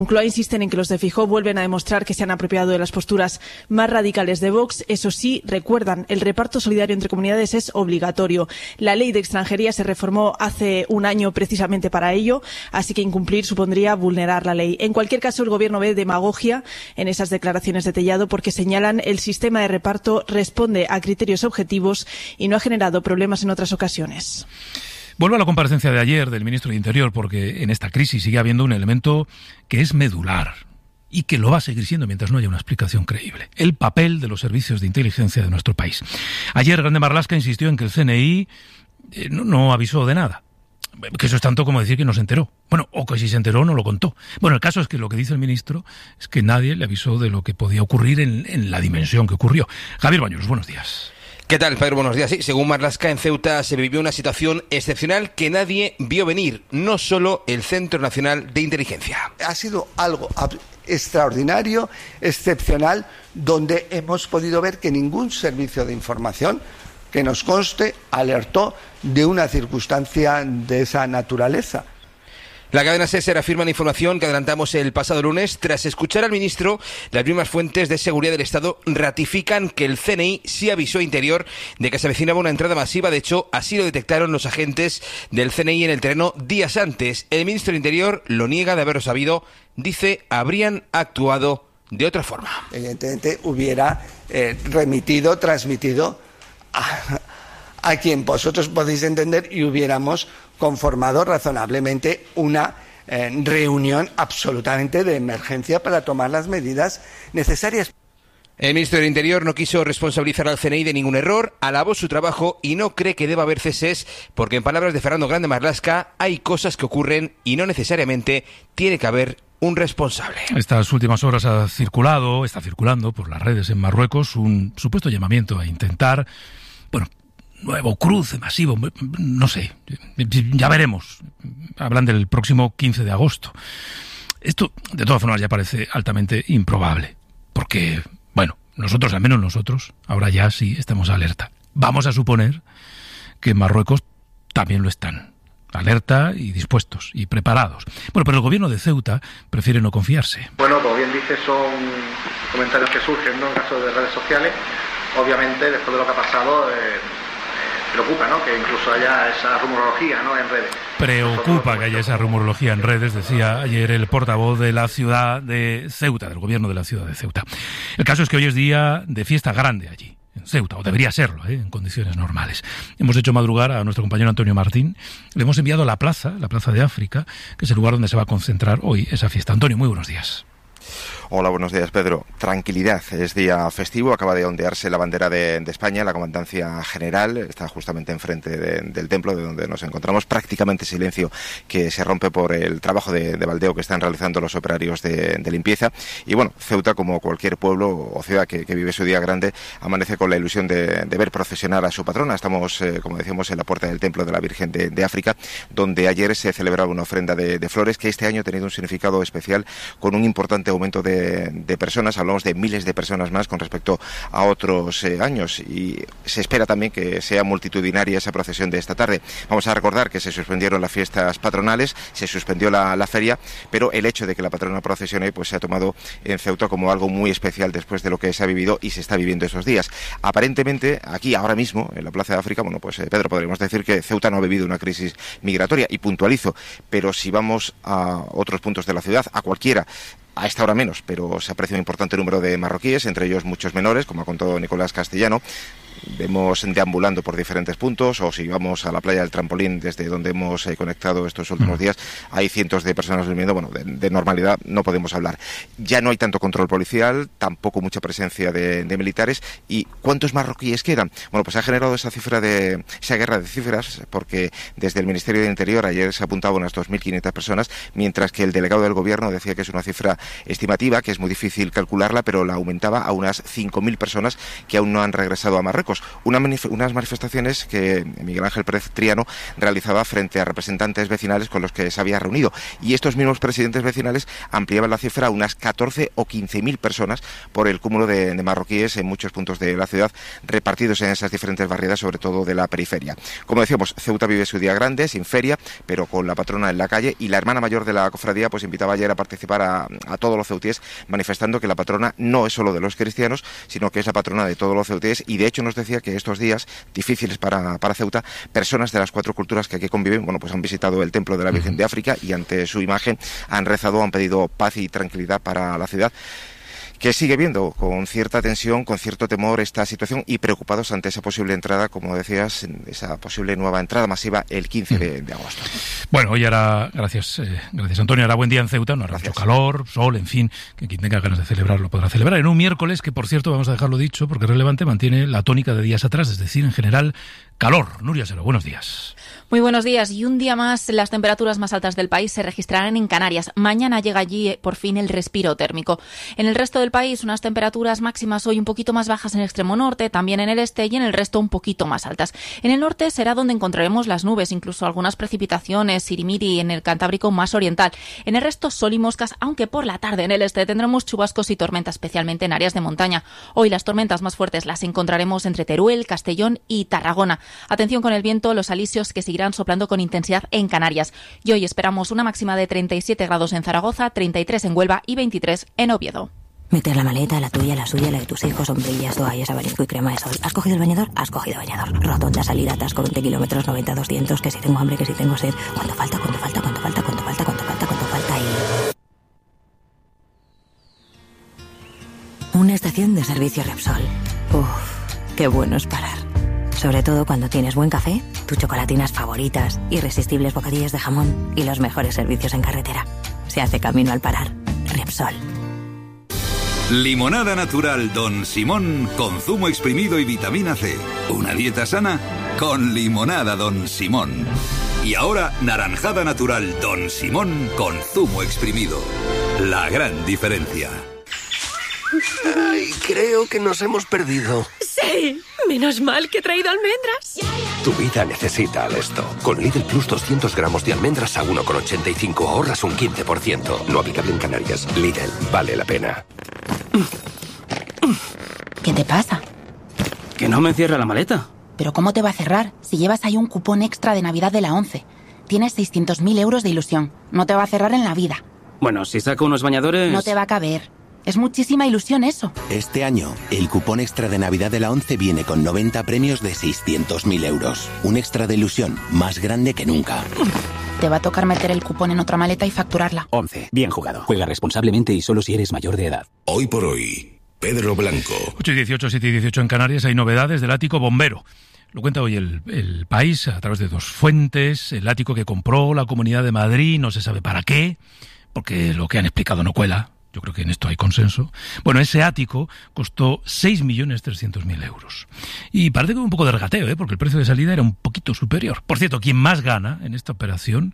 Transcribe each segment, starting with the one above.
Moncloa insisten en que los de Feijóo vuelven a demostrar que se han apropiado de las posturas más radicales de Vox. Eso sí, recuerdan, el reparto solidario entre comunidades es obligatorio. La ley de extranjería se reformó hace un año precisamente para ello, así que incumplir supondría vulnerar la ley. En cualquier caso, el Gobierno ve demagogia en esas declaraciones de Tellado porque señalan el sistema de reparto responde a criterios objetivos y no ha generado problemas en otras ocasiones. Vuelvo a la comparecencia de ayer del ministro de Interior porque en esta crisis sigue habiendo un elemento que es medular y que lo va a seguir siendo mientras no haya una explicación creíble: el papel de los servicios de inteligencia de nuestro país. Ayer Grande Marlaska insistió en que el CNI no avisó de nada. Que eso es tanto como decir que no se enteró. Bueno, o que si se enteró no lo contó. Bueno, el caso es que lo que dice el ministro es que nadie le avisó de lo que podía ocurrir en la dimensión que ocurrió. Javier Bañuelos, buenos días. ¿Qué tal, Pedro? Buenos días. Sí, según Marlaska, en Ceuta se vivió una situación excepcional que nadie vio venir, no solo el Centro Nacional de Inteligencia. Ha sido algo extraordinario, excepcional, donde hemos podido ver que ningún servicio de información que nos conste alertó de una circunstancia de esa naturaleza. La cadena SER afirma la información que adelantamos el pasado lunes. Tras escuchar al ministro, las mismas fuentes de seguridad del Estado ratifican que el CNI sí avisó a Interior de que se avecinaba una entrada masiva. De hecho, así lo detectaron los agentes del CNI en el terreno días antes. El ministro de Interior lo niega de haberlo sabido. Dice, habrían actuado de otra forma. Evidentemente hubiera transmitido a quien vosotros podéis entender y hubiéramos conformado razonablemente una reunión absolutamente de emergencia para tomar las medidas necesarias. El ministro del Interior no quiso responsabilizar al CNI de ningún error, alabó su trabajo y no cree que deba haber ceses, porque en palabras de Fernando Grande Marlaska, hay cosas que ocurren y no necesariamente tiene que haber un responsable. Estas últimas horas está circulando por las redes en Marruecos un supuesto llamamiento a intentar, nuevo cruce masivo, no sé, ya veremos. Hablan del próximo 15 de agosto. Esto, de todas formas, ya parece altamente improbable, porque, nosotros, al menos nosotros, ahora ya sí estamos alerta. Vamos a suponer que en Marruecos también lo están, alerta y dispuestos y preparados. Pero el gobierno de Ceuta prefiere no confiarse. Como bien dices, son comentarios que surgen, ¿no?, en caso de redes sociales. Obviamente, después de lo que ha pasado, preocupa, ¿no?, que incluso haya esa rumorología, ¿no?, en redes. Preocupa que haya esa rumorología en redes, decía ayer el portavoz de la ciudad de Ceuta, del gobierno de la ciudad de Ceuta. El caso es que hoy es día de fiesta grande allí, en Ceuta, o debería serlo, en condiciones normales. Hemos hecho madrugar a nuestro compañero Antonio Martín, le hemos enviado a la Plaza de África, que es el lugar donde se va a concentrar hoy esa fiesta. Antonio, muy buenos días. Hola, buenos días, Pedro. Tranquilidad, es día festivo, acaba de ondearse la bandera de España, la Comandancia General está justamente enfrente del templo de donde nos encontramos, prácticamente silencio que se rompe por el trabajo de baldeo que están realizando los operarios de limpieza. Y Ceuta, como cualquier pueblo o ciudad que vive su día grande, amanece con la ilusión de ver procesionar a su patrona. Estamos, como decíamos, en la puerta del templo de la Virgen de África, donde ayer se celebraba una ofrenda de flores que este año ha tenido un significado especial, con un importante aumento de personas. Hablamos de miles de personas más con respecto a otros años, y se espera también que sea multitudinaria esa procesión de esta tarde. Vamos a recordar que se suspendieron las fiestas patronales, se suspendió la feria, pero el hecho de que la patrona procesione se ha tomado en Ceuta como algo muy especial después de lo que se ha vivido y se está viviendo estos días. Aparentemente, aquí, ahora mismo, en la Plaza de África, Pedro, podríamos decir que Ceuta no ha vivido una crisis migratoria, y puntualizo, pero si vamos a otros puntos de la ciudad, a cualquiera, a esta hora menos, pero se aprecia un importante número de marroquíes, entre ellos muchos menores, como ha contado Nicolás Castellano. Vemos deambulando por diferentes puntos, o si vamos a la playa del Trampolín, desde donde hemos conectado estos últimos días, hay cientos de personas durmiendo. De normalidad no podemos hablar. Ya no hay tanto control policial, tampoco mucha presencia de militares. ¿Y cuántos marroquíes quedan? Se ha generado esa guerra de cifras, porque desde el Ministerio de Interior ayer se apuntaba unas 2.500 personas, mientras que el delegado del gobierno decía que es una cifra estimativa que es muy difícil calcularla, pero la aumentaba a unas 5.000 personas que aún no han regresado a Marruecos. Unas manifestaciones que Miguel Ángel Pérez Triano realizaba frente a representantes vecinales con los que se había reunido. Y estos mismos presidentes vecinales ampliaban la cifra a unas 14 o 15.000 personas por el cúmulo de marroquíes en muchos puntos de la ciudad, repartidos en esas diferentes barriadas, sobre todo de la periferia. Como decíamos, Ceuta vive su día grande, sin feria, pero con la patrona en la calle, y la hermana mayor de la cofradía pues invitaba ayer a participar a todos los ceutíes, manifestando que la patrona no es solo de los cristianos, sino que es la patrona de todos los ceutíes, y de hecho nos decía que estos días difíciles para Ceuta, personas de las 4 culturas que aquí conviven, bueno, pues han visitado el templo de la Virgen de África y ante su imagen han rezado, han pedido paz y tranquilidad para la ciudad, que sigue viendo con cierta tensión, con cierto temor esta situación, y preocupados ante esa posible entrada, como decías, esa posible nueva entrada masiva el 15 de agosto. Bueno, hoy hará, gracias Antonio, hará buen día en Ceuta, no hará mucho calor, sol, en fin, que quien tenga ganas de celebrar lo podrá celebrar en un miércoles que, por cierto, vamos a dejarlo dicho porque es relevante, mantiene la tónica de días atrás, es decir, en general, calor. Nuria Sero, buenos días. Muy buenos días. Y un día más, las temperaturas más altas del país se registrarán en Canarias. Mañana llega allí por fin el respiro térmico. En el resto del país, unas temperaturas máximas hoy un poquito más bajas en el extremo norte, también en el este, y en el resto un poquito más altas. En el norte será donde encontraremos las nubes, incluso algunas precipitaciones, sirimiri en el Cantábrico más oriental. En el resto sol y moscas, aunque por la tarde en el este tendremos chubascos y tormentas, especialmente en áreas de montaña. Hoy las tormentas más fuertes las encontraremos entre Teruel, Castellón y Tarragona. Atención con el viento, los alisios que seguirán soplando con intensidad en Canarias. Y hoy esperamos una máxima de 37 grados en Zaragoza, 33 en Huelva y 23 en Oviedo. Meter la maleta, la tuya, la suya, la de tus hijos, sombrillas, toallas, abanico y crema de sol. ¿Has cogido el bañador? Has cogido bañador. Rotonda, salida, atasco, 20 kilómetros, 90, 200, que si tengo hambre, que si tengo sed. ¿Cuánto falta y... Una estación de servicio Repsol. Uf, qué bueno es parar. Sobre todo cuando tienes buen café, tus chocolatinas favoritas, irresistibles bocadillos de jamón y los mejores servicios en carretera. Se hace camino al parar. Repsol. Limonada natural Don Simón con zumo exprimido y vitamina C. Una dieta sana con limonada Don Simón. Y ahora naranjada natural Don Simón con zumo exprimido. La gran diferencia. Ay, creo que nos hemos perdido. ¡Sí! Menos mal que he traído almendras. Tu vida necesita Alesto. Con Lidl Plus 200 gramos de almendras a 1,85 ahorras un 15%. No aplicable en Canarias. Lidl, vale la pena. ¿Qué te pasa? Que no me cierra la maleta. ¿Pero cómo te va a cerrar si llevas ahí un cupón extra de Navidad de la 11? Tienes 600.000 euros de ilusión. No te va a cerrar en la vida. Bueno, si saco unos bañadores... No te va a caber. Es muchísima ilusión eso. Este año, el cupón extra de Navidad de la 11 viene con 90 premios de 600.000 euros. Un extra de ilusión más grande que nunca. Te va a tocar meter el cupón en otra maleta y facturarla. 11. Bien jugado. Juega responsablemente y solo si eres mayor de edad. Hoy por hoy, Pedro Blanco. 8:18, 7:18 en Canarias. Hay novedades del ático bombero. Lo cuenta hoy el País a través de 2 fuentes. El ático que compró la Comunidad de Madrid, no se sabe para qué, porque lo que han explicado no cuela. Yo creo que en esto hay consenso. Bueno, ese ático costó 6.300.000 euros. Y parece que un poco de regateo, porque el precio de salida era un poquito superior. Por cierto, quien más gana en esta operación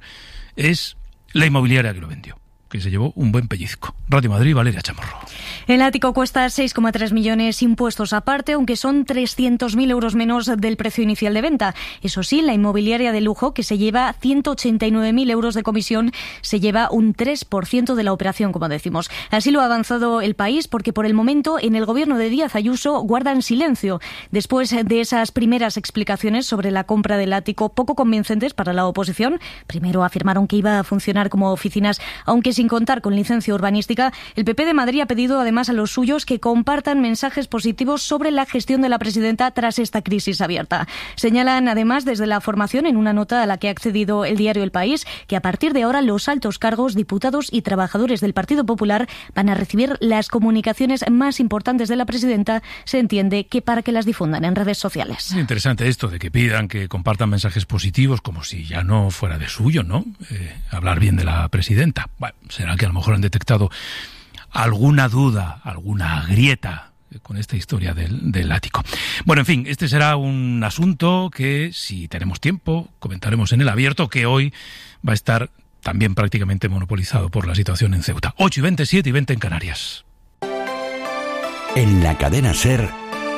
es la inmobiliaria que lo vendió, que se llevó un buen pellizco. Radio Madrid, Valeria Chamorro. El ático cuesta 6,3 millones impuestos aparte, aunque son 300.000 euros menos del precio inicial de venta. Eso sí, la inmobiliaria de lujo, que se lleva 189.000 euros de comisión, se lleva un 3% de la operación, como decimos. Así lo ha avanzado el País, porque por el momento en el gobierno de Díaz Ayuso guardan silencio. Después de esas primeras explicaciones sobre la compra del ático poco convincentes para la oposición, primero afirmaron que iba a funcionar como oficinas, aunque sin contar con licencia urbanística, el PP de Madrid ha pedido además a los suyos que compartan mensajes positivos sobre la gestión de la presidenta tras esta crisis abierta. Señalan además desde la formación, en una nota a la que ha accedido el diario El País, que a partir de ahora los altos cargos, diputados y trabajadores del Partido Popular van a recibir las comunicaciones más importantes de la presidenta, se entiende que para que las difundan en redes sociales. Es interesante esto de que pidan que compartan mensajes positivos como si ya no fuera de suyo, ¿no? Hablar bien de la presidenta. Bueno, será que a lo mejor han detectado alguna duda, alguna grieta con esta historia del ático. Bueno, en fin, este será un asunto que, si tenemos tiempo, comentaremos en El Abierto, que hoy va a estar también prácticamente monopolizado por la situación en Ceuta. 8:20, 7:20 en Canarias. En la cadena SER,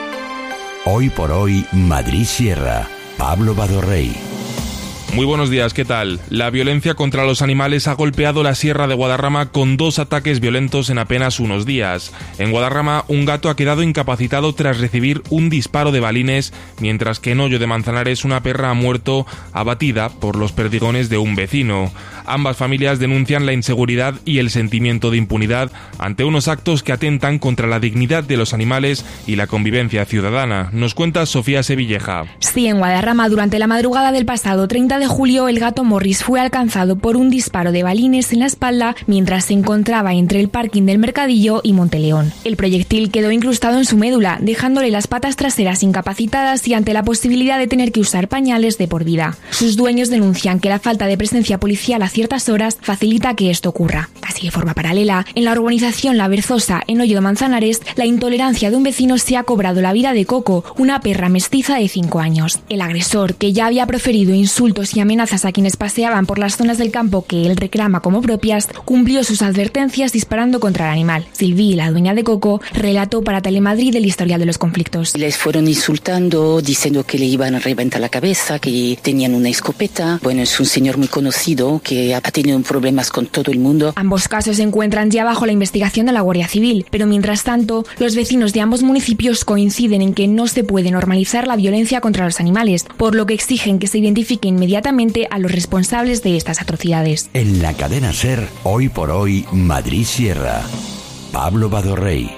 Hoy por Hoy, Madrid Sierra, Pablo Badorrey. Muy buenos días, ¿qué tal? La violencia contra los animales ha golpeado la Sierra de Guadarrama con 2 ataques violentos en apenas unos días. En Guadarrama, un gato ha quedado incapacitado tras recibir un disparo de balines, mientras que en Hoyo de Manzanares una perra ha muerto abatida por los perdigones de un vecino. Ambas familias denuncian la inseguridad y el sentimiento de impunidad ante unos actos que atentan contra la dignidad de los animales y la convivencia ciudadana. Nos cuenta Sofía Sevilleja. Sí, en Guadarrama, durante la madrugada del pasado 30 de julio, el gato Morris fue alcanzado por un disparo de balines en la espalda mientras se encontraba entre el parking del Mercadillo y Monteleón. El proyectil quedó incrustado en su médula, dejándole las patas traseras incapacitadas y ante la posibilidad de tener que usar pañales de por vida. Sus dueños denuncian que la falta de presencia policial a ciertas horas facilita que esto ocurra. Casi de forma paralela, en la urbanización La Berzosa, en Hoyo de Manzanares, la intolerancia de un vecino se ha cobrado la vida de Coco, una perra mestiza de 5 años. El agresor, que ya había proferido insultos y amenazas a quienes paseaban por las zonas del campo que él reclama como propias, cumplió sus advertencias disparando contra el animal. Silvi, la dueña de Coco, relató para Telemadrid el historial de los conflictos. Les fueron insultando, diciendo que le iban a reventar la cabeza, que tenían una escopeta. Bueno, es un señor muy conocido que ha tenido problemas con todo el mundo. Ambos casos se encuentran ya bajo la investigación de la Guardia Civil, pero mientras tanto, los vecinos de ambos municipios coinciden en que no se puede normalizar la violencia contra los animales, por lo que exigen que se identifique inmediatamente a los responsables de estas atrocidades. En la cadena SER, Hoy por Hoy, Madrid Sierra, Pablo Badorrey.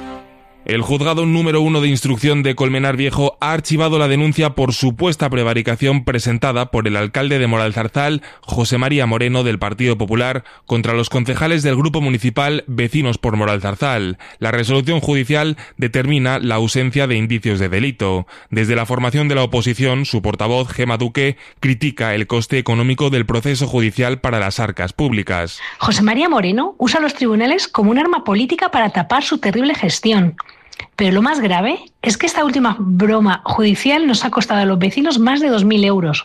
El juzgado número 1 de instrucción de Colmenar Viejo ha archivado la denuncia por supuesta prevaricación presentada por el alcalde de Moralzarzal, José María Moreno, del Partido Popular, contra los concejales del grupo municipal Vecinos por Moralzarzal. La resolución judicial determina la ausencia de indicios de delito. Desde la formación de la oposición, su portavoz, Gema Duque, critica el coste económico del proceso judicial para las arcas públicas. José María Moreno usa los tribunales como un arma política para tapar su terrible gestión. Pero lo más grave es que esta última broma judicial nos ha costado a los vecinos más de 2.000 euros.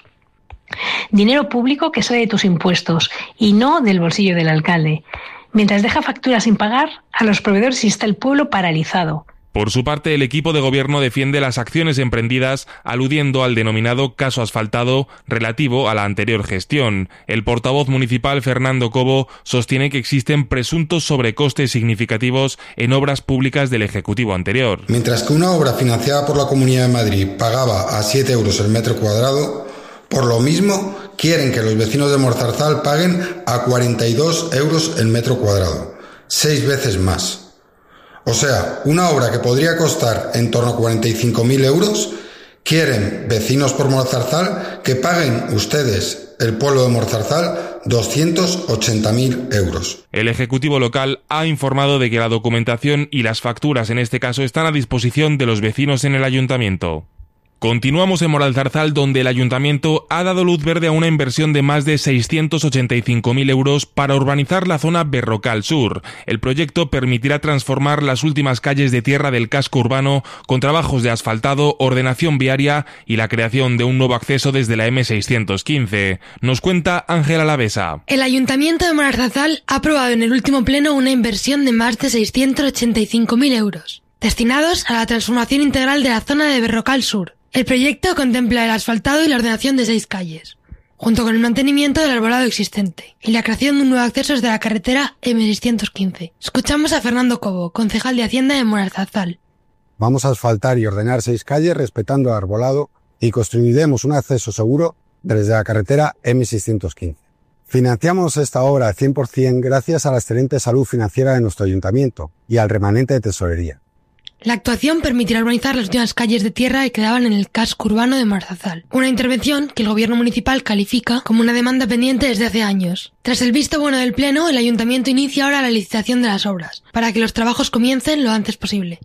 Dinero público que sale de tus impuestos y no del bolsillo del alcalde. Mientras deja facturas sin pagar, a los proveedores está el pueblo paralizado. Por su parte, el equipo de gobierno defiende las acciones emprendidas aludiendo al denominado caso asfaltado relativo a la anterior gestión. El portavoz municipal Fernando Cobo sostiene que existen presuntos sobrecostes significativos en obras públicas del Ejecutivo anterior. Mientras que una obra financiada por la Comunidad de Madrid pagaba a 7 euros el metro cuadrado, por lo mismo quieren que los vecinos de Moralzarzal paguen a 42 euros el metro cuadrado, 6 veces más. O sea, una obra que podría costar en torno a 45.000 euros, quieren vecinos por Moralzarzal que paguen ustedes, el pueblo de Moralzarzal, 280.000 euros. El Ejecutivo local ha informado de que la documentación y las facturas en este caso están a disposición de los vecinos en el ayuntamiento. Continuamos en Moralzarzal, donde el ayuntamiento ha dado luz verde a una inversión de más de 685.000 euros para urbanizar la zona Berrocal Sur. El proyecto permitirá transformar las últimas calles de tierra del casco urbano con trabajos de asfaltado, ordenación viaria y la creación de un nuevo acceso desde la M615. Nos cuenta Ángela Alavesa. El ayuntamiento de Moralzarzal ha aprobado en el último pleno una inversión de más de 685.000 euros, destinados a la transformación integral de la zona de Berrocal Sur. El proyecto contempla el asfaltado y la ordenación de 6 calles, junto con el mantenimiento del arbolado existente y la creación de un nuevo acceso desde la carretera M615. Escuchamos a Fernando Cobo, concejal de Hacienda de Moralzarzal. Vamos a asfaltar y ordenar 6 calles respetando el arbolado y construiremos un acceso seguro desde la carretera M615. Financiamos esta obra al 100% gracias a la excelente salud financiera de nuestro ayuntamiento y al remanente de tesorería. La actuación permitirá urbanizar las últimas calles de tierra que quedaban en el casco urbano de Moralzarzal. Una intervención que el gobierno municipal califica como una demanda pendiente desde hace años. Tras el visto bueno del Pleno, el ayuntamiento inicia ahora la licitación de las obras, para que los trabajos comiencen lo antes posible.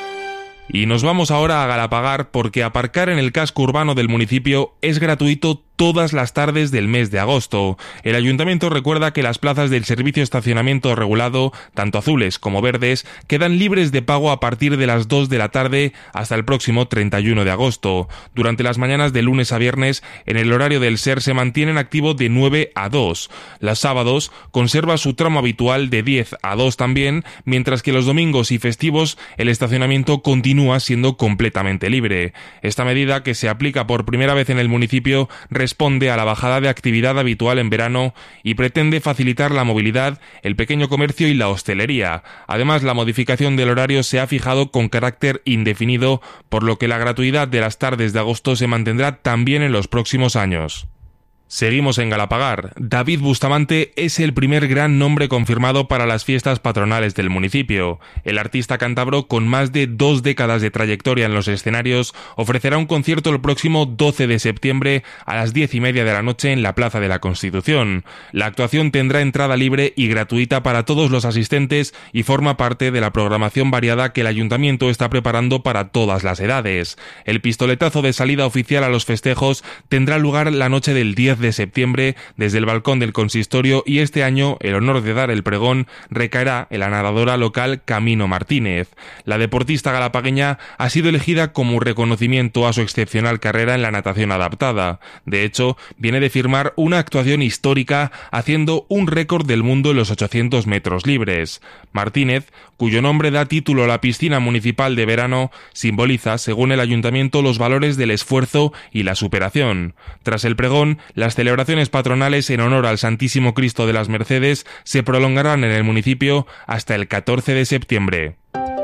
Y nos vamos ahora a Galapagar porque aparcar en el casco urbano del municipio es gratuito todas las tardes del mes de agosto. El ayuntamiento recuerda que las plazas del servicio de estacionamiento regulado, tanto azules como verdes, quedan libres de pago a partir de las 2 de la tarde hasta el próximo 31 de agosto. Durante las mañanas de lunes a viernes, en el horario del SER se mantienen activo de 9 a 2. Los sábados conserva su tramo habitual de 10 a 2 también, mientras que los domingos y festivos el estacionamiento continúa siendo completamente libre. Esta medida, que se aplica por primera vez en el municipio, responde a la bajada de actividad habitual en verano y pretende facilitar la movilidad, el pequeño comercio y la hostelería. Además, la modificación del horario se ha fijado con carácter indefinido, por lo que la gratuidad de las tardes de agosto se mantendrá también en los próximos años. Seguimos en Galapagar. David Bustamante es el primer gran nombre confirmado para las fiestas patronales del municipio. El artista cántabro, con más de 2 décadas de trayectoria en los escenarios, ofrecerá un concierto el próximo 12 de septiembre a las 10:30 de la noche en la Plaza de la Constitución. La actuación tendrá entrada libre y gratuita para todos los asistentes y forma parte de la programación variada que el ayuntamiento está preparando para todas las edades. El pistoletazo de salida oficial a los festejos tendrá lugar la noche del 10 de septiembre desde el balcón del consistorio, y este año el honor de dar el pregón recaerá en la nadadora local Camino Martínez. La deportista galapagueña ha sido elegida como reconocimiento a su excepcional carrera en la natación adaptada. De hecho, viene de firmar una actuación histórica haciendo un récord del mundo en los 800 metros libres. Martínez, cuyo nombre da título a la piscina municipal de verano, simboliza, según el ayuntamiento, los valores del esfuerzo y la superación. Tras el pregón, las celebraciones patronales en honor al Santísimo Cristo de las Mercedes se prolongarán en el municipio hasta el 14 de septiembre.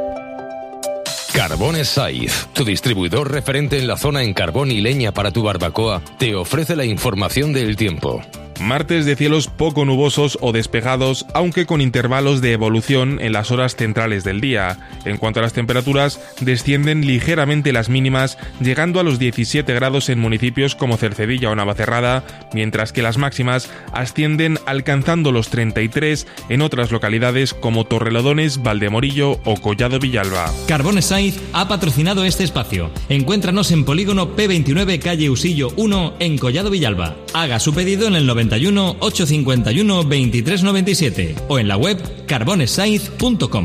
Carbones Saiz, tu distribuidor referente en la zona en carbón y leña para tu barbacoa, te ofrece la información del tiempo. Martes de cielos poco nubosos o despejados, aunque con intervalos de evolución en las horas centrales del día. En cuanto a las temperaturas, descienden ligeramente las mínimas, llegando a los 17 grados en municipios como Cercedilla o Navacerrada, mientras que las máximas ascienden alcanzando los 33 en otras localidades como Torrelodones, Valdemorillo o Collado Villalba. Carbones Saiz ha patrocinado este espacio. Encuéntranos en Polígono P29, calle Usillo 1, en Collado Villalba. Haga su pedido en el 91 851 2397 o en la web carbonesaiz.com.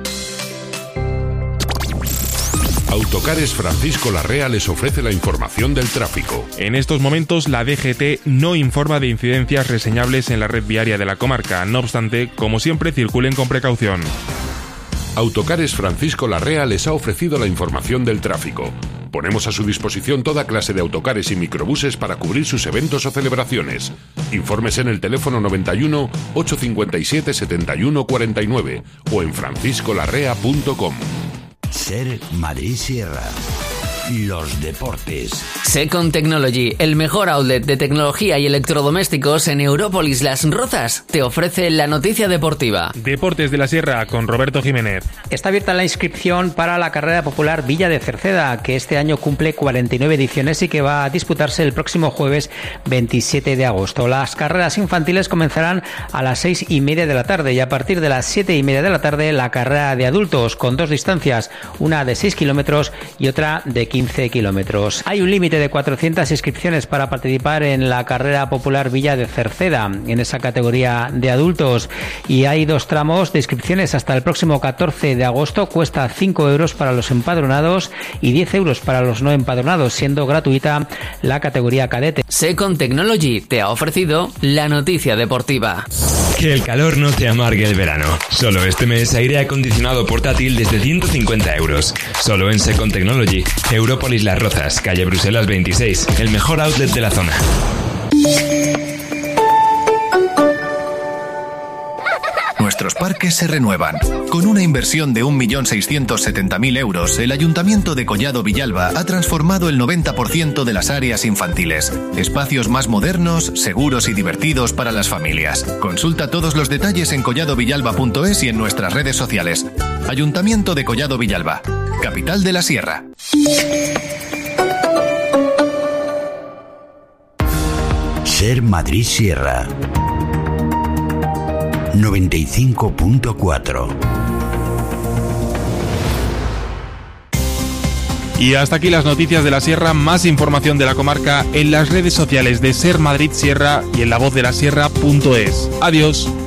Autocares Francisco Larrea les ofrece la información del tráfico. En estos momentos la DGT no informa de incidencias reseñables en la red viaria de la comarca. No obstante, como siempre, circulen con precaución. Autocares Francisco Larrea les ha ofrecido la información del tráfico. Ponemos a su disposición toda clase de autocares y microbuses para cubrir sus eventos o celebraciones. Infórmese en el teléfono 91 857 71 49 o en franciscolarrea.com. SER Madrid Sierra. Los deportes. Second Technology, el mejor outlet de tecnología y electrodomésticos en Európolis Las Rozas, te ofrece la noticia deportiva. Deportes de la Sierra con Roberto Jiménez. Está abierta la inscripción para la carrera popular Villa de Cerceda, que este año cumple 49 ediciones y que va a disputarse el próximo jueves 27 de agosto. Las carreras infantiles comenzarán a las 6:30 de la tarde y a partir de las 7:30 de la tarde la carrera de adultos, con 2 distancias, una de 6 kilómetros y otra de 15 kilómetros. Hay un límite de 400 inscripciones para participar en la carrera popular Villa de Cerceda, en esa categoría de adultos, y hay 2 tramos de inscripciones hasta el próximo 14 de agosto. Cuesta 5 euros para los empadronados y 10 euros para los no empadronados, siendo gratuita la categoría cadete. Second Technology te ha ofrecido la noticia deportiva. Que el calor no te amargue el verano. Solo este mes aire acondicionado portátil desde 150 euros. Solo en Second Technology. Európolis Las Rozas, calle Bruselas 26, el mejor outlet de la zona. Nuestros parques se renuevan. Con una inversión de 1.670.000 euros, el Ayuntamiento de Collado Villalba ha transformado el 90% de las áreas infantiles. Espacios más modernos, seguros y divertidos para las familias. Consulta todos los detalles en colladovillalba.es y en nuestras redes sociales. Ayuntamiento de Collado Villalba, capital de la Sierra. SER Madrid Sierra 95.4. Y hasta aquí las noticias de la Sierra. Más información de la comarca en las redes sociales de Ser Madrid Sierra y en lavozdelasierra.es. Adiós.